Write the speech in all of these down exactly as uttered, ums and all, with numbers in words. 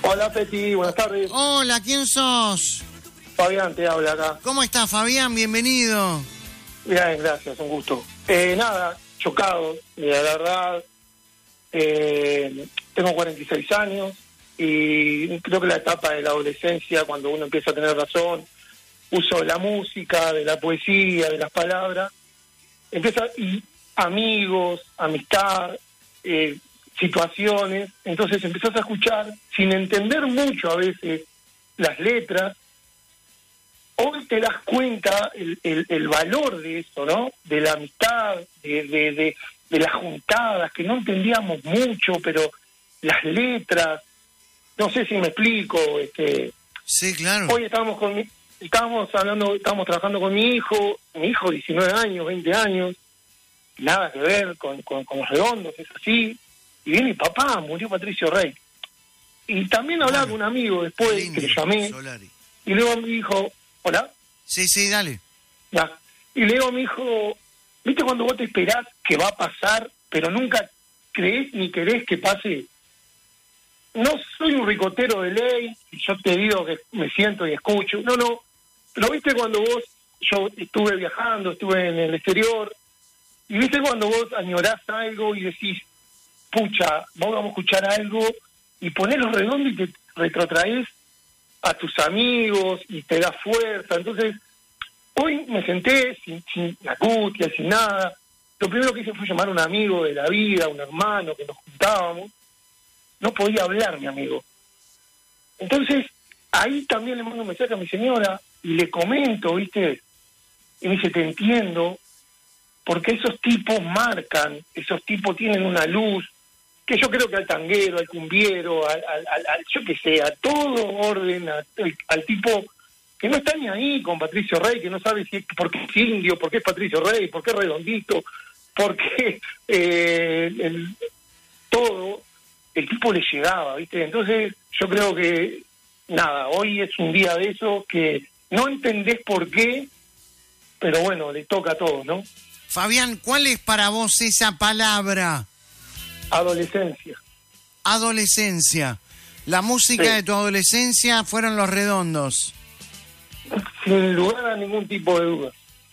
Hola, Peti, buenas tardes. Hola, ¿quién sos? Fabián te habla acá. ¿Cómo estás, Fabián? Bienvenido. Bien, gracias, un gusto. Eh, nada, chocado, mira, la verdad, eh, tengo cuarenta y seis años y creo que la etapa de la adolescencia, cuando uno empieza a tener razón, uso de la música, de la poesía, de las palabras, empieza, y amigos, amistad, eh, situaciones, entonces empezás a escuchar sin entender mucho a veces las letras. Hoy te das cuenta el, el, el valor de eso, ¿no? De la amistad, de, de, de, de las juntadas, que no entendíamos mucho, pero las letras, no sé si me explico. Este, sí, claro. Hoy estábamos con mi, estábamos hablando, estábamos trabajando con mi hijo, mi hijo diecinueve años, veinte años, nada que ver con, con, con los redondos, es así. Y viene mi papá, murió Patricio Rey. Y también hablaba bueno, con un amigo después, lindo, que le llamé, Solari. Y luego me dijo, ¿hola? Sí, sí, dale. Ya. Y le digo a mi hijo, ¿viste cuando vos te esperás que va a pasar, pero nunca creés ni querés que pase? No soy un ricotero de ley, y yo te digo que me siento y escucho. No, no. Pero viste cuando vos, yo estuve viajando, estuve en el exterior, y viste cuando vos añorás algo y decís, pucha, vamos a escuchar algo, y ponés los redondos y te retrotraes a tus amigos y te da fuerza. Entonces, hoy me senté sin, sin angustia, sin nada. Lo primero que hice fue llamar a un amigo de la vida, un hermano que nos juntábamos. No podía hablar, mi amigo. Entonces, ahí también le mando un mensaje a mi señora y le comento, ¿viste? Y me dice, te entiendo, porque esos tipos marcan, esos tipos tienen una luz, que yo creo que al tanguero, al cumbiero, al, al, al, al yo que sé, a todo orden, a, al, al tipo que no está ni ahí con Patricio Rey, que no sabe si por qué es indio, por qué es Patricio Rey, por qué es redondito, por qué eh, el, todo, el tipo le llegaba, ¿viste? Entonces yo creo que, nada, hoy es un día de eso que no entendés por qué, pero bueno, le toca a todos, ¿no? Fabián, ¿cuál es para vos esa palabra? Adolescencia. Adolescencia. La música sí. de tu adolescencia fueron Los Redondos. Sin lugar a ningún tipo de duda.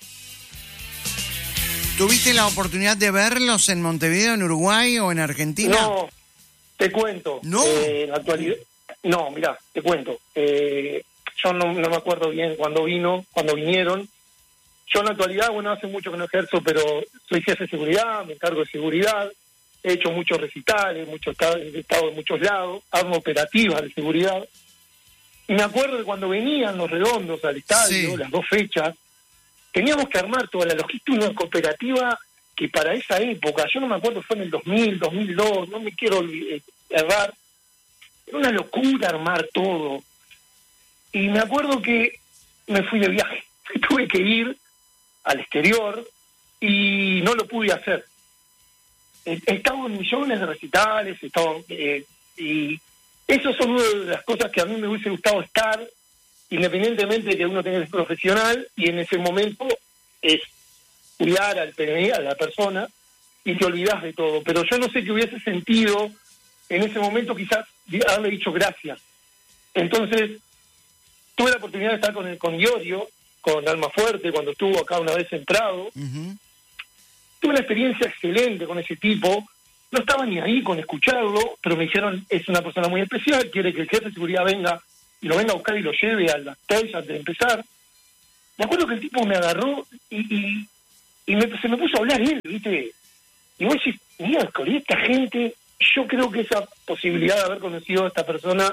¿Tuviste la oportunidad de verlos en Montevideo, en Uruguay o en Argentina? No, te cuento. ¿No? Eh, en la actualidad, no, mirá, te cuento. Eh, yo no, no me acuerdo bien cuándo vino, cuando vinieron. Yo en la actualidad, bueno, hace mucho que no ejerzo, pero soy jefe de seguridad, me encargo de seguridad. He hecho muchos recitales, mucho estado, he estado en muchos lados, armo operativas de seguridad. Y me acuerdo de cuando venían Los Redondos al estadio, sí. las dos fechas, teníamos que armar toda la logística, una cooperativa que para esa época, yo no me acuerdo, fue en el dos mil, dos mil dos, no me quiero errar, era una locura armar todo. Y me acuerdo que me fui de viaje, tuve que ir al exterior y no lo pude hacer. He estado en millones de recitales, he estado, eh, y esas son una de las cosas que a mí me hubiese gustado estar, independientemente de que uno tenga que ser profesional, y en ese momento es cuidar al P N I, a la persona, y te olvidás de todo. Pero yo no sé qué hubiese sentido en ese momento, quizás haberle dicho gracias. Entonces, tuve la oportunidad de estar con el con Iorio, con Almafuerte, cuando estuvo acá una vez entrado. Uh-huh. Tuve una experiencia excelente con ese tipo, no estaba ni ahí con escucharlo, pero me dijeron, es una persona muy especial, quiere que el jefe de seguridad venga y lo venga a buscar y lo lleve a las seis antes de empezar. Me acuerdo que el tipo me agarró y, y, y me, se me puso a hablar él, ¿viste? Y vos decís, mira, con esta gente, yo creo que esa posibilidad de haber conocido a esta persona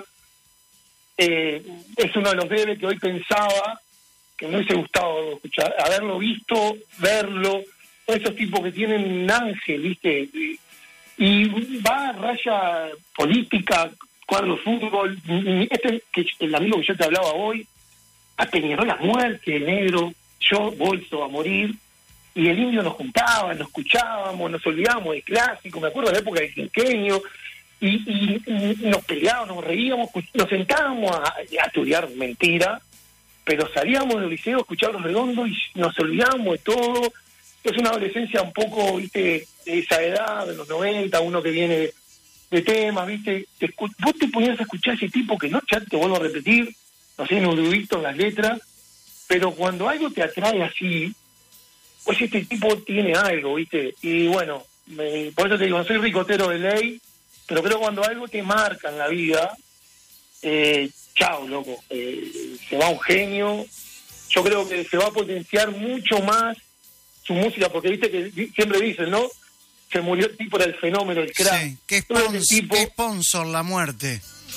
eh, es uno de los bebés que hoy pensaba que me hubiese gustado escuchar, haberlo visto, verlo, esos tipos que tienen un ángel, ¿viste? Y, y va a raya política, cuadro fútbol. Este, que el amigo que yo te hablaba hoy, a Peñarol a muerte, el negro, yo, Bolso, a morir. Y el indio nos juntaba, nos escuchábamos, nos olvidábamos del clásico, me acuerdo de la época del quinquenio, y, y, y nos peleábamos, nos reíamos, nos sentábamos a, a estudiar mentira, pero salíamos del liceo a escuchar Los Redondos y nos olvidábamos de todo. Es una adolescencia un poco, viste, de esa edad, de los noventa, uno que viene de temas, ¿viste? Te escu- vos te ponías a escuchar a ese tipo que no, ya te vuelvo a repetir, no sé, en un erudito en las letras, pero cuando algo te atrae así, pues este tipo tiene algo, ¿viste? Y bueno, me, por eso te digo, no soy ricotero de ley, pero creo que cuando algo te marca en la vida, eh, chao, loco, eh, se va un genio. Yo creo que se va a potenciar mucho más su música, porque viste que di- siempre dicen, ¿no? Se murió el tipo, era el fenómeno, el crack. Sí, qué, Todo ese spons- tipo- qué sponsor la muerte.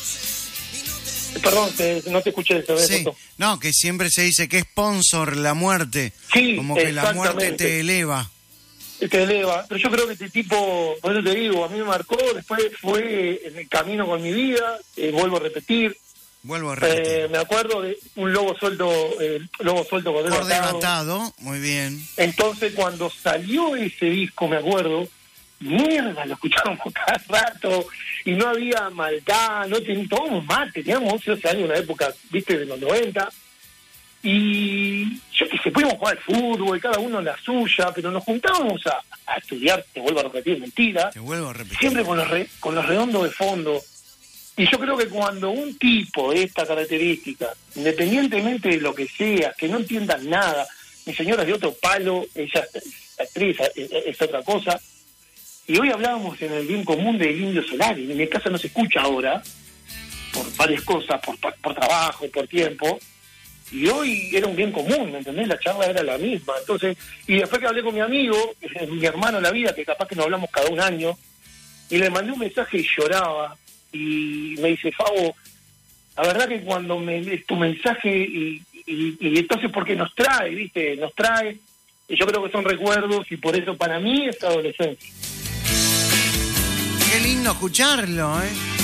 Perdón, te- no te escuché eso. ¿eh? Sí, no, que siempre se dice que sponsor la muerte. Sí, Como que la muerte exactamente. te eleva. Te eleva. Pero yo creo que este tipo, por eso te digo, a mí me marcó, después fue en el camino con mi vida, eh, vuelvo a repetir. Vuelvo a repetir. Eh, me acuerdo de un lobo suelto, eh, lobo suelto cordero Cordero atado. atado, muy bien. Entonces cuando salió ese disco, me acuerdo, mierda, lo escuchábamos cada rato y no había maldad, no teníamos, tomábamos mate, teníamos once, doce años en una época, viste, de los noventa, y yo que sé, podíamos jugar al fútbol, cada uno la suya, pero nos juntábamos a, a estudiar, te vuelvo a repetir, mentira, Te vuelvo a repetir. siempre con los, re, con los redondos de fondo. Y yo creo que cuando un tipo de esta característica, independientemente de lo que sea, que no entiendan nada, mi señora es de otro palo, ella es actriz, es, es otra cosa, y hoy hablábamos en el bien común del Indio Solari, en mi casa no se escucha ahora, por varias cosas, por, por, por trabajo, por tiempo, y hoy era un bien común, ¿me entendés? La charla era la misma. Entonces, y después que hablé con mi amigo, mi hermano en la vida, que capaz que nos hablamos cada un año, y le mandé un mensaje y lloraba, y me dice, Fabo, la verdad que cuando me lees tu mensaje, y, y, y entonces porque nos trae, ¿viste? Nos trae, y yo creo que son recuerdos, y por eso para mí es adolescencia. Qué lindo escucharlo, ¿eh?